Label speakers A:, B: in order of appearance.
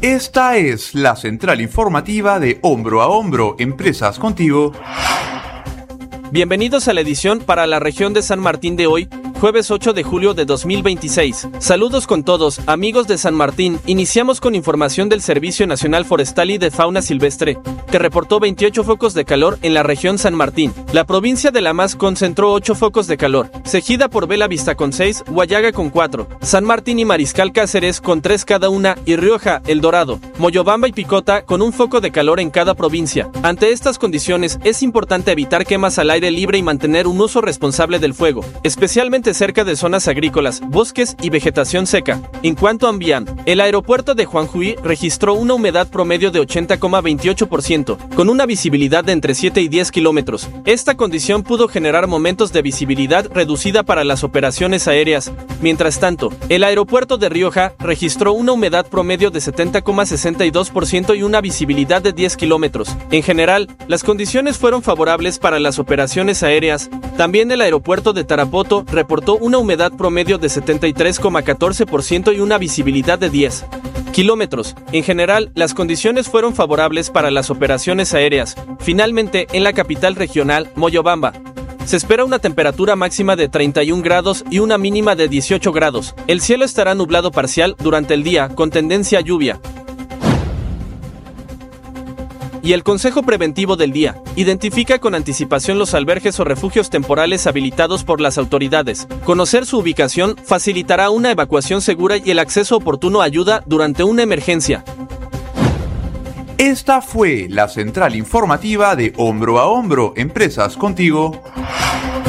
A: Esta es la central informativa de Hombro a Hombro, Empresas Contigo.
B: Bienvenidos a la edición para la región de San Martín de hoy, jueves 8 de julio de 2026. Saludos con todos, amigos de San Martín. Iniciamos con información del Servicio Nacional Forestal y de Fauna Silvestre, que reportó 28 focos de calor en la región San Martín. La provincia de La Más concentró 8 focos de calor, seguida por Bella Vista con 6, Guayaga con 4, San Martín y Mariscal Cáceres con 3 cada una, y Rioja, El Dorado, Moyobamba y Picota con un foco de calor en cada provincia. Ante estas condiciones, es importante evitar quemas al aire libre y mantener un uso responsable del fuego, especialmente cerca de zonas agrícolas, bosques y vegetación seca. En cuanto a ambiente, el aeropuerto de Juanjuy registró una humedad promedio de 80,28%, con una visibilidad de entre 7 y 10 kilómetros. Esta condición pudo generar momentos de visibilidad reducida para las operaciones aéreas. Mientras tanto, el aeropuerto de Rioja registró una humedad promedio de 70,62% y una visibilidad de 10 kilómetros. En general, las condiciones fueron favorables para las operaciones aéreas. También el aeropuerto de Tarapoto reportó una humedad promedio de 73,14% y una visibilidad de 10 kilómetros. En general, las condiciones fueron favorables para las operaciones aéreas. Finalmente, en la capital regional, Moyobamba, se espera una temperatura máxima de 31 grados y una mínima de 18 grados. El cielo estará nublado parcial durante el día, con tendencia a lluvia. Y el consejo preventivo del día: identifica con anticipación los albergues o refugios temporales habilitados por las autoridades. Conocer su ubicación facilitará una evacuación segura y el acceso oportuno a ayuda durante una emergencia.
A: Esta fue la central informativa de Hombro a Hombro, Empresas Contigo.